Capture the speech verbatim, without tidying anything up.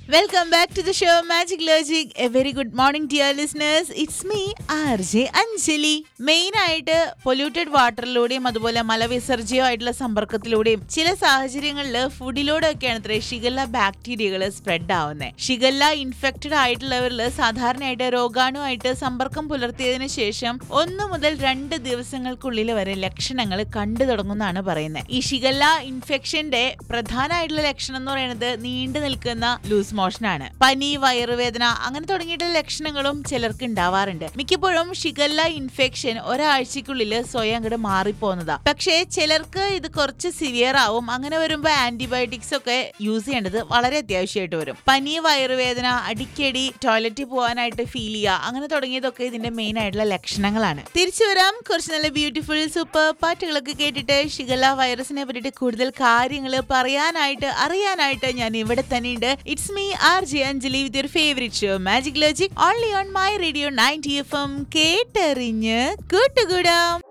Welcome back to the show Magic Logic. A very good morning dear listeners. It's me R J Anjali. Main ആയിട്ട് polluted വാട്ടറിലൂടെയും അതുപോലെ മലവിസർജ്യം ആയിട്ടുള്ള സമ്പർക്കത്തിലൂടെയും ചില സാഹചര്യങ്ങളിൽ ഫുഡിലൂടെ ഒക്കെയാണ് ഇത്ര ഷിഗല്ല ബാക്ടീരിയകൾ സ്പ്രെഡ് ആവുന്നത്. ഷിഗല്ല ഇൻഫെക്റ്റഡ് ആയിട്ടുള്ളവരിൽ സാധാരണയായിട്ട് രോഗാണുമായിട്ട് സമ്പർക്കം പുലർത്തിയതിനു ശേഷം ഒന്ന് മുതൽ രണ്ട് ദിവസങ്ങൾക്കുള്ളിൽ വരെ ലക്ഷണങ്ങൾ കണ്ടു തുടങ്ങുന്നതാണ് പറയുന്നത്. ഈ ഷിഗല്ല ഇൻഫെക്ഷന്റെ പ്രധാനമായിട്ടുള്ള ലക്ഷണം എന്ന് പറയുന്നത് നീണ്ടു നിൽക്കുന്ന ലൂസ് മോഷനാണ്. പനി, വയറുവേദന അങ്ങനെ തുടങ്ങിയിട്ടുള്ള ലക്ഷണങ്ങളും ചിലർക്ക് ഉണ്ടാവാറുണ്ട്. മിക്കപ്പോഴും ഷിഗല്ല ഇൻഫെക്ഷൻ ഒരാഴ്ചക്കുള്ളിൽ സ്വയം അങ്ങോട്ട് മാറിപ്പോകുന്നതാ. പക്ഷേ ചിലർക്ക് ഇത് കുറച്ച് സിവിയർ ആവും. അങ്ങനെ വരുമ്പോൾ ആന്റിബയോട്ടിക്സ് ഒക്കെ യൂസ് ചെയ്യേണ്ടത് വളരെ അത്യാവശ്യമായിട്ട് വരും. പനി, വയറുവേദന, അടിക്കടി ടോയ്ലറ്റിൽ പോകാനായിട്ട് ഫീൽ ചെയ്യുക, അങ്ങനെ തുടങ്ങിയതൊക്കെ ഇതിന്റെ മെയിൻ ആയിട്ടുള്ള ലക്ഷണങ്ങളാണ്. തിരിച്ചു വരാം കുറച്ച് നല്ല ബ്യൂട്ടിഫുൾ സൂപ്പർ പാട്ടുകളൊക്കെ കേട്ടിട്ട്. ഷിഗല്ല വൈറസിനെ പറ്റിയിട്ട് കൂടുതൽ കാര്യങ്ങൾ പറയാനായിട്ട് അറിയാനായിട്ട് ഞാൻ ഇവിടെ തന്നെയുണ്ട്. It's me R J Anjali with your favourite show magic logic only on my radio ninety F M. കേട്ടറിഞ്ഞ് കൂട്ടുകൂടാം.